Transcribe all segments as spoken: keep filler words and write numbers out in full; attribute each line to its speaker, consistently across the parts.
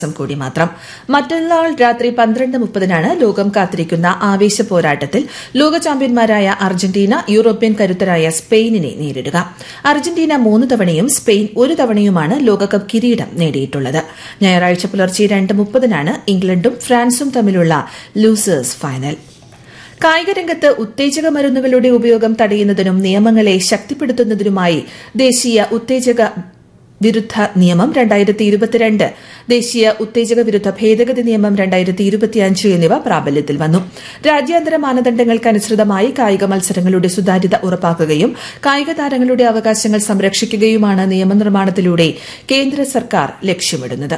Speaker 1: കൂടി മാത്രം. മറ്റന്നാൾ രാത്രി പന്ത്രണ്ട് മുപ്പതിനാണ് ലോകം കാത്തിരിക്കുന്ന ആവേശ പോരാട്ടത്തിൽ ലോക ചാമ്പ്യന്മാരായ അർജന്റീന യൂറോപ്യൻ കരുത്തരായ സ്പെയിനിനെ നേരിടുക. അർജന്റീന മൂന്ന് തവണയും സ്പെയിൻ ഒരു തവണയുമാണ് ലോകകപ്പ് കിരീടം നേടിയിട്ടുള്ളത്. ഞായറാഴ്ച പുലർച്ചെ രണ്ട് മുപ്പതിനാണ് ഇംഗ്ലണ്ടും ഫ്രാൻസും തമ്മിലുള്ള ലൂസേഴ്സ് ഫൈനൽ. കായികരംഗത്ത് ഉത്തേജക മരുന്നുകളുടെ ഉപയോഗം തടയുന്നതിനും നിയമങ്ങളെ ശക്തിപ്പെടുത്തുന്നതിനുമായി ദേശീയ ഉത്തേജക വിരുദ്ധ നിയമം രണ്ടായിരത്തി ഇരുപത്തിരണ്ട്, ദേശീയ ഉത്തേജക വിരുദ്ധ ഭേദഗതി നിയമം രണ്ടായിരത്തി ഇരുപത്തിയഞ്ച് എന്നിവ പ്രാബല്യത്തിൽ വന്നു. രാജ്യാന്തര മാനദണ്ഡങ്ങൾക്കനുസൃതമായി കായിക മത്സരങ്ങളുടെ സുതാര്യത ഉറപ്പാക്കുകയും കായിക താരങ്ങളുടെ അവകാശങ്ങൾ സംരക്ഷിക്കുകയുമാണ് നിയമനിർമ്മാണത്തിലൂടെ കേന്ദ്ര സർക്കാർ ലക്ഷ്യമിടുന്നത്.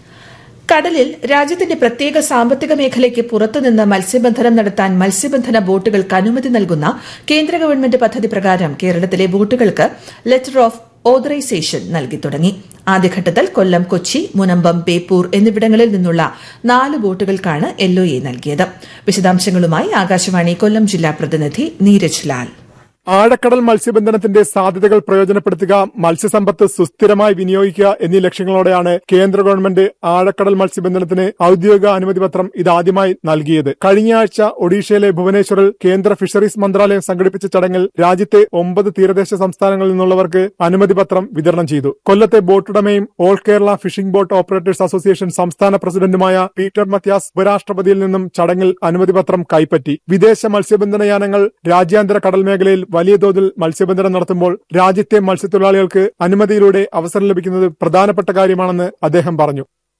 Speaker 1: കടലിൽ രാജ്യത്തിന്റെ പ്രത്യേക സാമ്പത്തിക മേഖലയ്ക്ക് പുറത്തുനിന്ന് മത്സ്യബന്ധനം നടത്താൻ മത്സ്യബന്ധന ബോട്ടുകൾക്ക് അനുമതി നൽകുന്ന കേന്ദ്ര ഗവൺമെന്റ് പദ്ധതി പ്രകാരം കേരളത്തിലെ ബോട്ടുകൾക്ക് ലെറ്റർ ഓഫ് ഓതറൈസേഷൻ നൽകി തുടങ്ങി. ആദ്യഘട്ടത്തിൽ കൊല്ലം, കൊച്ചി, മുനമ്പം, ബേപ്പൂർ എന്നിവിടങ്ങളിൽ നിന്നുള്ള നാല് ബോട്ടുകൾക്കാണ് എൽഒഎ നൽകിയത്. വിശദാംശങ്ങളുമായി ആകാശവാണി കൊല്ലം ജില്ലാ പ്രതിനിധി നീരജ് ലാൽ.
Speaker 2: ആഴക്കടൽ മത്സ്യബന്ധനത്തിന്റെ സാധ്യതകൾ പ്രയോജനപ്പെടുത്തുക, മത്സ്യസമ്പത്ത് സുസ്ഥിരമായി വിനിയോഗിക്കുക എന്നീ ലക്ഷ്യങ്ങളോടെയാണ് കേന്ദ്ര ഗവൺമെന്റ് ആഴക്കടൽ മത്സ്യബന്ധനത്തിന് ഔദ്യോഗിക അനുമതി പത്രം ഇതാദ്യമായി നൽകിയത്. കഴിഞ്ഞയാഴ്ച ഒഡീഷയിലെ ഭുവനേശ്വറിൽ കേന്ദ്ര ഫിഷറീസ് മന്ത്രാലയം സംഘടിപ്പിച്ച ചടങ്ങിൽ രാജ്യത്തെ ഒമ്പത് തീരദേശ സംസ്ഥാനങ്ങളിൽ നിന്നുള്ളവർക്ക് അനുമതി പത്രം വിതരണം ചെയ്തു. കൊല്ലത്തെ ബോട്ടുടമയും all Kerala fishing boat operators association സംസ്ഥാന പ്രസിഡന്റുമായ പീറ്റർ മത്യാസ് ഉപരാഷ്ട്രപതിയിൽ നിന്നും ചടങ്ങിൽ അനുമതി പത്രം കൈപ്പറ്റി. വിദേശ മത്സ്യബന്ധന യാനങ്ങൾ രാജ്യാന്തര കടൽ മേഖലയിൽ വലിയ തോതിൽ മത്സ്യബന്ധനം നടത്തുമ്പോൾ രാജ്യത്തെ മത്സ്യത്തൊഴിലാളികൾക്ക് അനുമതിയിലൂടെ അവസരം ലഭിക്കുന്നത് പ്രധാനപ്പെട്ട കാര്യമാണെന്ന് അദ്ദേഹം പറഞ്ഞു.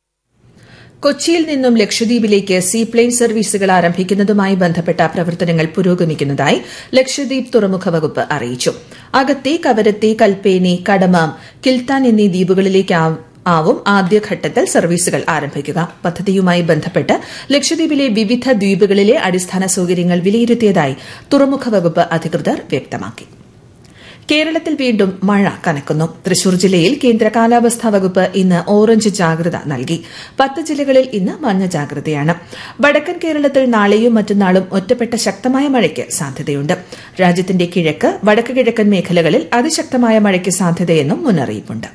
Speaker 1: കൊച്ചിയിൽ നിന്നും ലക്ഷദ്വീപിലേക്ക് സീപ്ലെയിൻ സർവീസുകൾ ആരംഭിക്കുന്നതുമായി ബന്ധപ്പെട്ട പ്രവർത്തനങ്ങൾ പുരോഗമിക്കുന്നതായി ലക്ഷദ്വീപ് തുറമുഖ വകുപ്പ് അറിയിച്ചു. അഗത്തി, കവരത്തി, കൽപ്പേനി, കടമാം, കിൽത്താൻ എന്നീ ദ്വീപുകളിലേക്ക് ആവും ആദ്യഘട്ടത്തിൽ സർവീസുകൾ ആരംഭിക്കുക. പദ്ധതിയുമായി ബന്ധപ്പെട്ട് ലക്ഷദ്വീപിലെ വിവിധ ദ്വീപുകളിലെ അടിസ്ഥാന സൌകര്യങ്ങൾ വിലയിരുത്തിയതായി തുറമുഖ വകുപ്പ് അധികൃതർ വ്യക്തമാക്കി. കേരളത്തിൽ വീണ്ടും മഴ കനക്കുന്നു. തൃശൂർ ജില്ലയിൽ കേന്ദ്ര കാലാവസ്ഥാ വകുപ്പ് ഇന്ന് ഓറഞ്ച് ജാഗ്രത നൽകി. പത്ത് ജില്ലകളിൽ ഇന്ന് മഞ്ഞ ജാഗ്രതയാണ്. വടക്കൻ കേരളത്തിൽ നാളെയും മറ്റന്നാളും ഒറ്റപ്പെട്ട ശക്തമായ മഴയ്ക്ക് സാധ്യതയുണ്ട്. രാജ്യത്തിന്റെ കിഴക്ക്, വടക്ക് കിഴക്കൻ മേഖലകളിൽ അതിശക്തമായ മഴയ്ക്ക് സാധ്യതയെന്നും മുന്നറിയിപ്പുണ്ട്.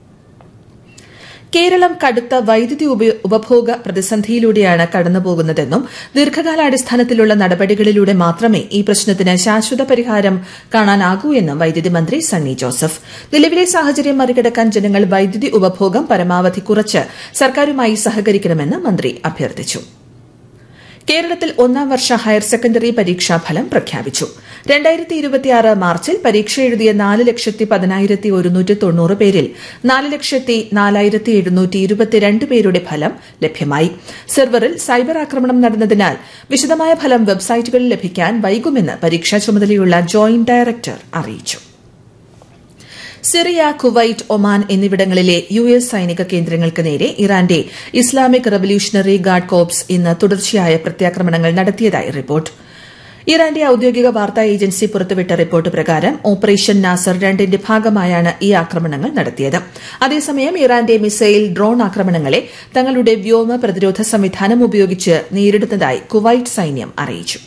Speaker 1: കേരളം കടുത്ത വൈദ്യുതി ഉപഭോഗ പ്രതിസന്ധിയിലൂടെയാണ് കടന്നുപോകുന്നതെന്നും ദീർഘകാലാടിസ്ഥാനത്തിലുള്ള നടപടികളിലൂടെ മാത്രമേ ഈ പ്രശ്നത്തിന് ശാശ്വത പരിഹാരം കാണാനാകൂ എന്നും വൈദ്യുതി മന്ത്രി സണ്ണി ജോസഫ്. നിലവിലെ സാഹചര്യം മറികടക്കാൻ ജനങ്ങൾ വൈദ്യുതി ഉപഭോഗം പരമാവധി കുറച്ച് സർക്കാരുമായി സഹകരിക്കണമെന്ന് മന്ത്രി അഭ്യർത്ഥിച്ചു. കേരളത്തിൽ ഒന്നാം വർഷ ഹയർ സെക്കൻഡറി പരീക്ഷാഫലം പ്രഖ്യാപിച്ചു. രണ്ടായിരത്തി ഇരുപത്തിയാറ് മാർച്ചിൽ പരീക്ഷ എഴുതിയ നാല് ലക്ഷത്തി പതിനായിരത്തി ഒരുന്നൂറ്റി തൊണ്ണൂറ് പേരിൽ നാല് ലക്ഷത്തി നാലായിരത്തി എഴുന്നൂറ്റി ഇരുപത്തിരണ്ട് പേരുടെ ഫലം ലഭ്യമായി. സെർവറിൽ സൈബർ ആക്രമണം നടന്നതിനാൽ വിശദമായ ഫലം വെബ്സൈറ്റുകളിൽ ലഭിക്കാൻ വൈകുമെന്ന് പരീക്ഷാ ചുമതലയുള്ള ജോയിന്റ് ഡയറക്ടർ അറിയിച്ചു. സിറിയ, കുവൈറ്റ്, ഒമാൻ എന്നിവിടങ്ങളിലെ യു എസ് സൈനിക കേന്ദ്രങ്ങൾക്ക് നേരെ ഇറാന്റെ ഇസ്ലാമിക് റവല്യൂഷണറി ഗാർഡ് കോർപ്സ് ഇന്ന് തുടർച്ചയായ പ്രത്യാക്രമണങ്ങൾ നടത്തിയതായി റിപ്പോർട്ട്. ഇറാന്റെ ഔദ്യോഗിക വാർത്താ ഏജൻസി പുറത്തുവിട്ട റിപ്പോർട്ട് പ്രകാരം ഓപ്പറേഷൻ നാസർ രണ്ടിന്റെ ഭാഗമായാണ് ഈ ആക്രമണങ്ങൾ നടത്തിയത്. അതേസമയം ഇറാന്റെ മിസൈൽ, ഡ്രോൺ ആക്രമണങ്ങളെ തങ്ങളുടെ വ്യോമ പ്രതിരോധ സംവിധാനം ഉപയോഗിച്ച് നേരിടുന്നതായി കുവൈറ്റ് സൈന്യം അറിയിച്ചു.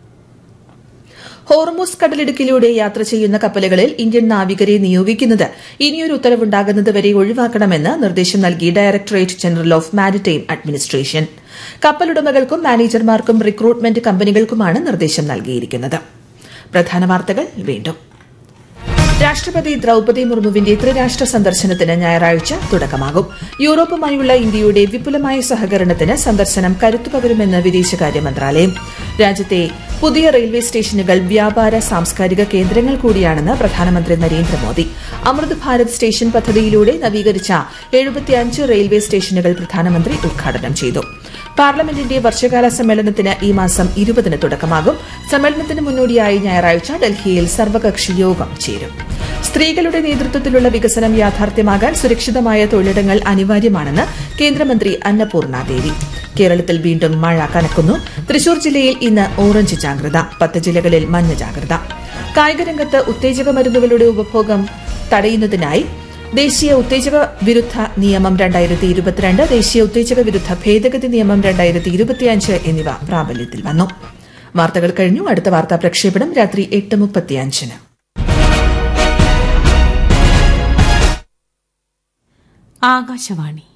Speaker 1: ഹോർമുസ് കടലിടുക്കിലൂടെ യാത്ര ചെയ്യുന്ന കപ്പലുകളിൽ ഇന്ത്യൻ നാവികരെ നിയോഗിക്കുന്നത് ഇനിയൊരു ഉത്തരവുണ്ടാകുന്നതുവരെ ഒഴിവാക്കണമെന്ന് നിർദ്ദേശം നൽകി directorate general of maritime administration. കപ്പലുടമകൾക്കും മാനേജർമാർക്കും recruitment കമ്പനികൾക്കുമാണ് നിർദ്ദേശം നൽകിയിരിക്കുന്നത്. പ്രധാന വാർത്തകൾ വീണ്ടും. രാഷ്ട്രപതി ദ്രൌപദി മുർമുവിന്റെ ത്രിരാഷ്ട്ര സന്ദർശനത്തിന് ഞായറാഴ്ച തുടക്കമാകും. യൂറോപ്പുമായുള്ള ഇന്ത്യയുടെ വിപുലമായ സഹകരണത്തിന് സന്ദർശനം കരുത്തുപകരുമെന്ന് വിദേശകാര്യ മന്ത്രാലയം. രാജ്യത്തെ പുതിയ റെയിൽവേ സ്റ്റേഷനുകൾ വ്യാപാര സാംസ്കാരിക കേന്ദ്രങ്ങൾ കൂടിയാണെന്ന് പ്രധാനമന്ത്രി നരേന്ദ്രമോദി. അമൃത് ഭാരത് സ്റ്റേഷൻ പദ്ധതിയിലൂടെ നവീകരിച്ച എഴുപത്തിയഞ്ച് റെയിൽവേ സ്റ്റേഷനുകൾ പ്രധാനമന്ത്രി ഉദ്ഘാടനം ചെയ്തു. പാർലമെന്റിന്റെ വർഷകാല സമ്മേളനത്തിന് ഈ മാസം ഇരുപതിന് തുടക്കമാകും. സമ്മേളനത്തിന് മുന്നോടിയായി ഞായറാഴ്ച ഡൽഹിയിൽ സർവകക്ഷി യോഗം ചേരും. സ്ത്രീകളുടെ നേതൃത്വത്തിലുള്ള വികസനം യാഥാർത്ഥ്യമാകാൻ സുരക്ഷിതമായ തൊഴിലിടങ്ങൾ അനിവാര്യമാണെന്ന് കേന്ദ്രമന്ത്രി അന്നപൂർണ ദേവി. കേരളത്തിൽ വീണ്ടും മഴ കനക്കുന്നു. തൃശൂർ ജില്ലയിൽ ഇന്ന് ഓറഞ്ച് ജാഗ്രത, പത്ത് ജില്ലകളിൽ മഞ്ഞ ജാഗ്രത. കായികരംഗത്ത് ഉത്തേജക മരുന്നുകളുടെ ഉപഭോഗം തടയുന്നതിനായി ദേശീയ ഉത്തേജക വിരുദ്ധ നിയമം രണ്ടായിരത്തി ഇരുപത്തിരണ്ട്, ദേശീയ ഉത്തേജക വിരുദ്ധ ഭേദഗതി നിയമം രണ്ടായിരത്തി ഇരുപത്തിയഞ്ച് എന്നിവ പ്രാബല്യത്തിൽ വന്നു. വാർത്തകൾ കഴിഞ്ഞു. അടുത്ത വാർത്താ പ്രക്ഷേപണം രാത്രി എട്ട് മുപ്പത്തിയഞ്ചിന്.
Speaker 3: ആകാശവാണി.